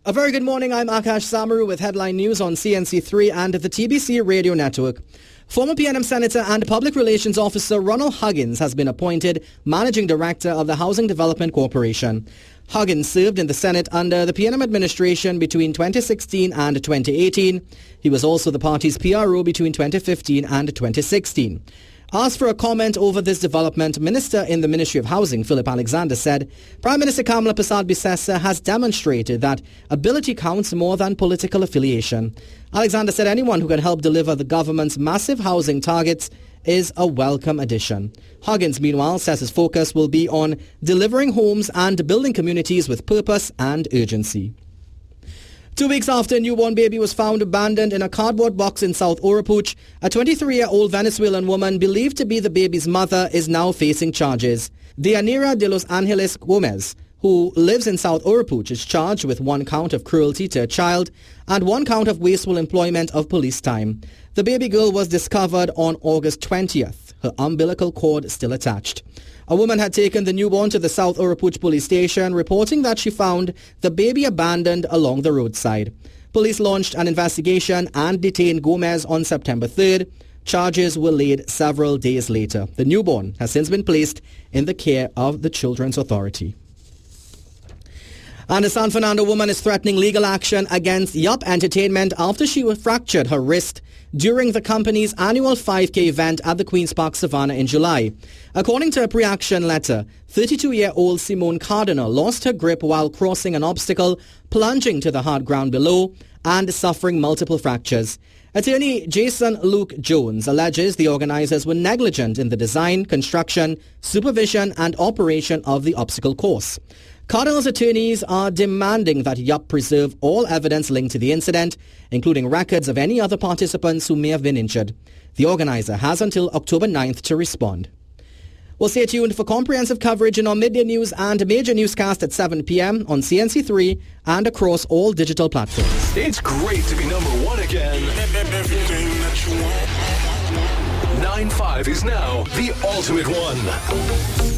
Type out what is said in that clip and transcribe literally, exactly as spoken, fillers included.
A very good morning, I'm Akash Samaru with headline news on C N C three and the T B C Radio Network. Former P N M Senator and Public Relations Officer Ronald Huggins has been appointed Managing Director of the Housing Development Corporation. Huggins served in the Senate under the P N M administration between twenty sixteen and twenty eighteen. He was also the party's P R O between twenty fifteen and twenty sixteen. Asked for a comment over this development, Minister in the Ministry of Housing, Philip Alexander, said Prime Minister Kamala Persad-Bissessar has demonstrated that ability counts more than political affiliation. Alexander said anyone who can help deliver the government's massive housing targets is a welcome addition. Huggins, meanwhile, says his focus will be on delivering homes and building communities with purpose and urgency. Two weeks after a newborn baby was found abandoned in a cardboard box in South Oropouche, a twenty-three-year-old Venezuelan woman believed to be the baby's mother is now facing charges. Dianira de los Angeles Gomez, who lives in South Oropouche, is charged with one count of cruelty to a child and one count of wasteful employment of police time. The baby girl was discovered on August twentieth, her umbilical cord still attached. A woman had taken the newborn to the South Oropouche police station, reporting that she found the baby abandoned along the roadside. Police launched an investigation and detained Gomez on September third. Charges were laid several days later. The newborn has since been placed in the care of the Children's Authority. And a San Fernando woman is threatening legal action against Yup Entertainment after she fractured her wrist during the company's annual five K event at the Queen's Park Savannah in July. According to a pre-action letter, thirty-two-year-old Simone Cardinal lost her grip while crossing an obstacle, plunging to the hard ground below and suffering multiple fractures. Attorney Jason Luke Jones alleges the organizers were negligent in the design, construction, supervision and operation of the obstacle course. Cardinal's attorneys are demanding that Yup preserve all evidence linked to the incident, including records of any other participants who may have been injured. The organizer has until October ninth to respond. Well, stay tuned for comprehensive coverage in our midday news and major newscast at seven p.m. on C N C three and across all digital platforms. It's great to be number one again. nine five is now the ultimate one.